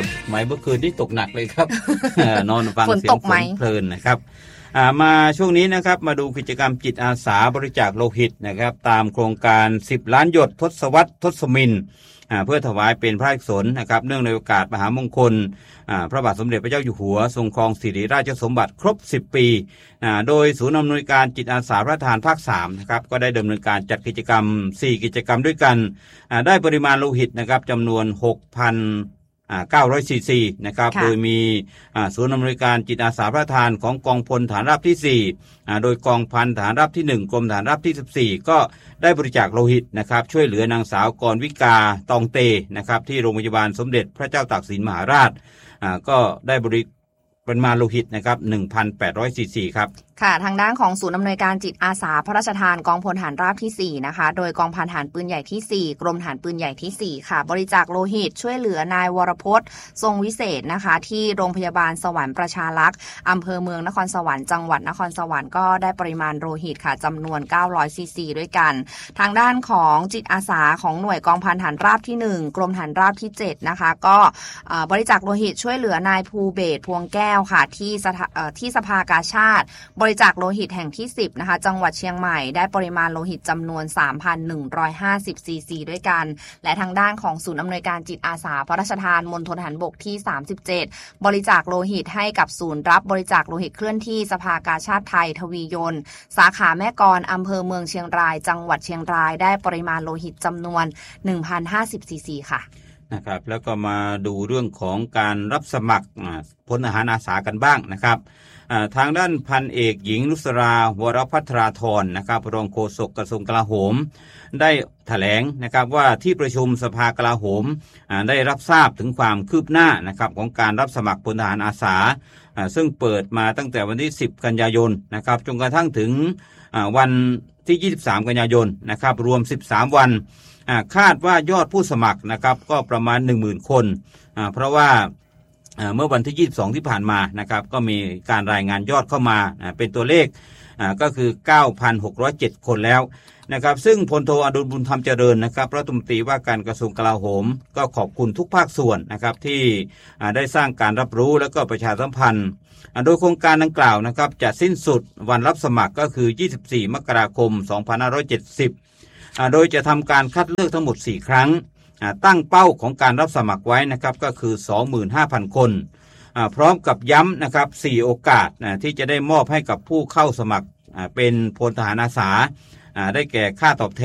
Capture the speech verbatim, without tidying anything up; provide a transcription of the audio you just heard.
นตกไหมเมื่อคืนนี่ตกหนักเลยครับ นอนฟังเสียงฝนเพลินนะครับมาช่วงนี้นะครับมาดูกิจกรรมจิตอาสาบริจาคโลหิตนะครับตามโครงการสิบล้านหยดทศวรรษทศมิลเพื่อถวายเป็นพระราชกุศลนะครับเนื่องในโอกาสมหามงคลพระบาทสมเด็จพระเจ้าอยู่หัวทรงครองสิริราชสมบัติครบสิบปีโดยศูนย์อำนวยการจิตอาสาพระทานภาคสามนะครับก็ได้ดำเนินการจัดกิจกรรมสี่กิจกรรมด้วยกันได้ปริมาณโลหิตนะครับจำนวน หกพันเก้าร้อย ซีซีนะครับโดยมีศูนย์อำนวยการจิตอาสาพระทานของกองพลฐานราบที่สี่โดยกองพันฐานราบที่หนึ่งกรมฐานราบที่สิบสี่ก็ได้บริจาคโลหิตนะครับช่วยเหลือนางสาวกรวิกาตองเตนะครับที่โรงพยาบาลสมเด็จพระเจ้าตากสินมหาราชก็ได้บริปริมาณโลหิตนะครับ หนึ่งพันแปดร้อย ซีซีครับค่ะทางด้านของศูนย์อำนวยการจิตอาสาพระราชทานกองพลฐานราบที่สี่นะคะโดยกองพันฐานปืนใหญ่ที่สี่กรมฐานปืนใหญ่ที่สี่ค่ะบริจาคโลหิตช่วยเหลือนายวรพจน์ทรงวิเศษนะคะที่โรงพยาบาลสวรรค์ประชารักษ์อำเภอเมืองนครสวรรค์จังหวัดนครสวรรค์ก็ได้ปริมาณโลหิตค่ะจำนวนเก้าร้อยซีซีด้วยกันทางด้านของจิตอาสาของหน่วยกองพันฐานราบที่หนึ่งกรมฐานราบที่เจ็ดนะคะก็บริจาคโลหิตช่วยเหลือนายภูเบศพวงแก้วค่ะที่ที่สภากาชาดบริจาคโลหิตแห่งที่สิบนะคะจังหวัดเชียงใหม่ได้ปริมาณโลหิตจำนวน สามพันหนึ่งร้อยห้าสิบ ซีซีด้วยกันและทางด้านของศูนย์อำนวยการจิตอาสาพระราชทานมณฑลทหารบกที่สามสิบเจ็ดบริจาคโลหิตให้กับศูนย์รับบริจาคโลหิตเคลื่อนที่สภากาชาดไทยทวียนต์สาขาแม่กลอำเภอเมืองเชียงรายจังหวัดเชียงรายได้ปริมาณโลหิตจำนวน หนึ่งพันห้าสิบ ซีซีค่ะนะครับแล้วก็มาดูเรื่องของการรับสมัครพลทหารอาสากันบ้างนะครับทางด้านพันเอกหญิงนุสราวรภัทราธรนะครับรองโฆษกกระทรวงกลาโหมได้แถลงนะครับว่าที่ประชุมสภากลาโหมได้รับทราบถึงความคืบหน้านะครับของการรับสมัครพลทหารอาสาซึ่งเปิดมาตั้งแต่วันที่สิบกันยายนนะครับจนกระทั่งถึงวันที่ยี่สิบสามกันยายนนะครับรวมสิบสามวันคาดว่ายอดผู้สมัครนะครับก็ประมาณ หนึ่งหมื่น คนเพราะว่าเมื่อวันที่ยี่สิบสองที่ผ่านมานะครับก็มีการรายงานยอดเข้ามาเป็นตัวเลขก็คือ เก้าพันหกร้อยเจ็ด คนแล้วนะครับซึ่งพลโทอดุลบุญธรรมเจริญนะครับรัฐมนตรีว่าการกระทรวงกลาโหมก็ขอบคุณทุกภาคส่วนนะครับที่ได้สร้างการรับรู้และก็ประชาสัมพันธ์โดยโครงการดังกล่าวนะครับจะสิ้นสุดวันรับสมัครก็คือยี่สิบสี่มกราคมสองพันห้าร้อยเจ็ดสิบโดยจะทำการคัดเลือกทั้งหมดสี่ครั้งตั้งเป้าของการรับสมัครไว้นะครับก็คือ สองหมื่นห้าพัน คนพร้อมกับย้ำนะครับสี่โอกาสที่จะได้มอบให้กับผู้เข้าสมัครเป็นพลทหารอาสาได้แก่ค่าตอบแทน